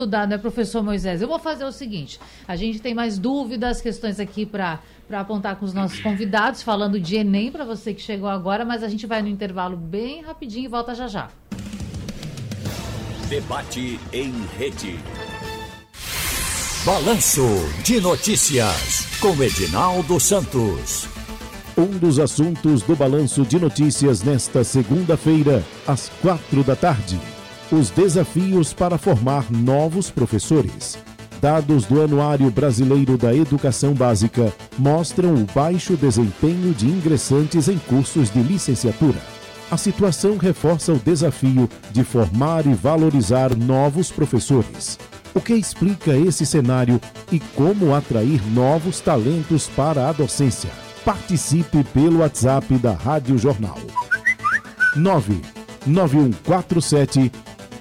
Ajudar, né, professor Moisés? Eu vou fazer o seguinte, a gente tem mais dúvidas, questões aqui para apontar com os nossos convidados, falando de Enem para você que chegou agora, mas a gente vai no intervalo bem rapidinho e volta já já. Debate em rede. Balanço de Notícias, com Edinaldo Santos. Um dos assuntos do Balanço de Notícias nesta segunda-feira, às 4 da tarde. Os desafios para formar novos professores. Dados do Anuário Brasileiro da Educação Básica mostram o baixo desempenho de ingressantes em cursos de licenciatura. A situação reforça o desafio de formar e valorizar novos professores. O que explica esse cenário e como atrair novos talentos para a docência? Participe pelo WhatsApp da Rádio Jornal. 99147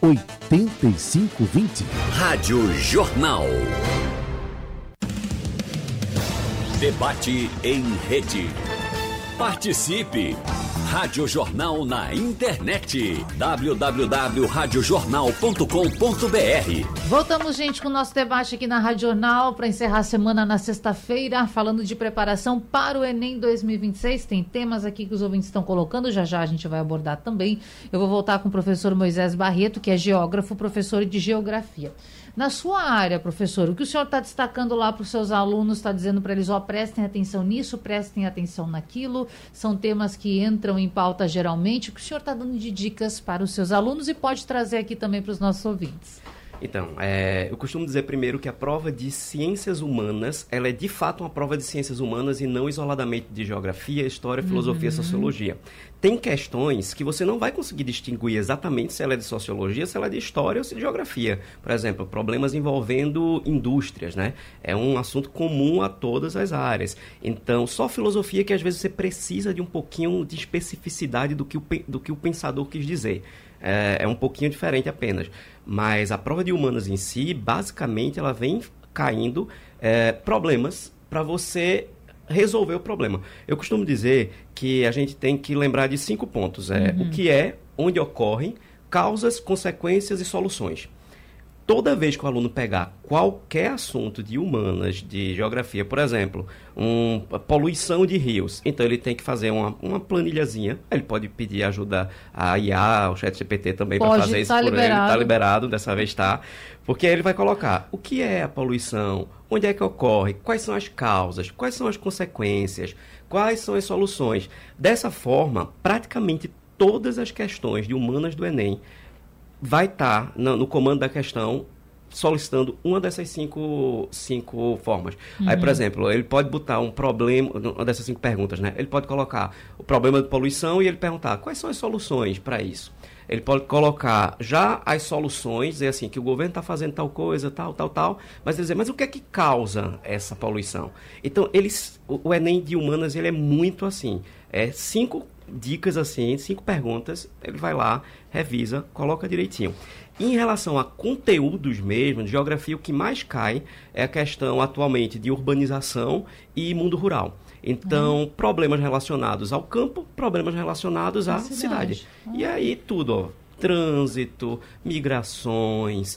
8520. Rádio Jornal. Debate em rede. Participe! Rádio Jornal na internet. www.radiojornal.com.br. Voltamos, gente, com o nosso debate aqui na Rádio Jornal para encerrar a semana na sexta-feira, falando de preparação para o Enem 2026. Tem temas aqui que os ouvintes estão colocando, já já a gente vai abordar também. Eu vou voltar com o professor Moisés Barreto, que é geógrafo, professor de geografia. Na sua área, professor, o que o senhor está destacando lá para os seus alunos, está dizendo para eles, prestem atenção nisso, prestem atenção naquilo, são temas que entram em pauta geralmente, o que o senhor está dando de dicas para os seus alunos e pode trazer aqui também para os nossos ouvintes? Então, eu costumo dizer primeiro que a prova de ciências humanas, ela é de fato uma prova de ciências humanas e não isoladamente de geografia, história, filosofia, sociologia. Tem questões que você não vai conseguir distinguir exatamente se ela é de sociologia, se ela é de história ou se é de geografia. Por exemplo, problemas envolvendo indústrias, né? É um assunto comum a todas as áreas. Então, só filosofia que às vezes você precisa de um pouquinho de especificidade do que o pensador quis dizer. É um pouquinho diferente apenas. Mas a prova de humanas em si, basicamente, ela vem caindo problemas para você resolver o problema. Eu costumo dizer que a gente tem que lembrar de 5 pontos. O que é, onde ocorrem, causas, consequências e soluções. Toda vez que o aluno pegar qualquer assunto de humanas, de geografia, por exemplo, poluição de rios, então ele tem que fazer uma planilhazinha, ele pode pedir ajuda à IA, ao ChatGPT também para fazer isso por ele, está liberado, dessa vez está, porque aí ele vai colocar o que é a poluição, onde é que ocorre, quais são as causas, quais são as consequências, quais são as soluções. Dessa forma, praticamente todas as questões de humanas do Enem vai estar no comando da questão solicitando uma dessas cinco formas. Aí, por exemplo, ele pode botar um problema, uma dessas 5 perguntas, né? Ele pode colocar o problema de poluição e ele perguntar quais são as soluções para isso. Ele pode colocar já as soluções, dizer assim, que o governo está fazendo tal coisa, tal, mas dizer, mas o que é que causa essa poluição? Então, o Enem de humanas, ele é muito assim, 5 dicas assim, 5 perguntas, ele vai lá, revisa, coloca direitinho. Em relação a conteúdos mesmo, de geografia, o que mais cai é a questão atualmente de urbanização e mundo rural. Então, problemas relacionados ao campo, problemas relacionados à cidade. E aí tudo, trânsito, migrações,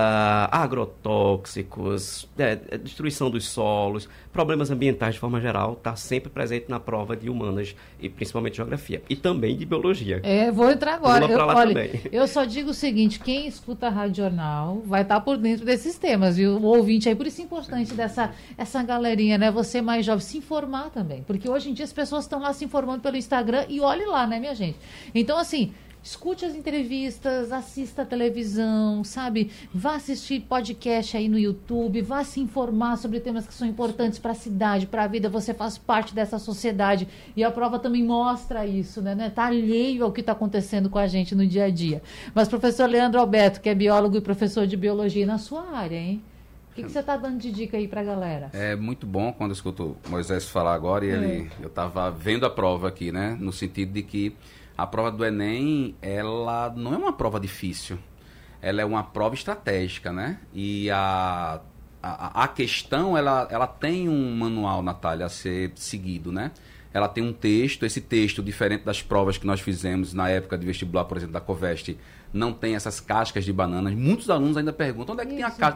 agrotóxicos, destruição dos solos, problemas ambientais de forma geral, está sempre presente na prova de humanas e principalmente geografia. E também de biologia. Vou entrar agora. Eu só digo o seguinte, quem escuta a Rádio Jornal vai estar por dentro desses temas, viu? O ouvinte aí, por isso é importante essa galerinha, né? Você mais jovem, se informar também. Porque hoje em dia as pessoas estão lá se informando pelo Instagram e olhe lá, né, minha gente? Então, assim, escute as entrevistas, assista a televisão, sabe? Vá assistir podcast aí no YouTube, vá se informar sobre temas que são importantes para a cidade, para a vida. Você faz parte dessa sociedade e a prova também mostra isso, né? Tá alheio ao que está acontecendo com a gente no dia a dia. Mas, professor Leandro Alberto, que é biólogo e professor de biologia, na sua área, hein? O que você está dando de dica aí para a galera? É muito bom quando eu escuto o Moisés falar agora e eu estava vendo a prova aqui, né? No sentido de que a prova do Enem, ela não é uma prova difícil, ela é uma prova estratégica, né? E a questão, ela tem um manual, Natália, a ser seguido, né? Ela tem um texto, esse texto, diferente das provas que nós fizemos na época de vestibular, por exemplo, da Coveste, não tem essas cascas de bananas. Muitos alunos ainda perguntam, onde é que tem a casca?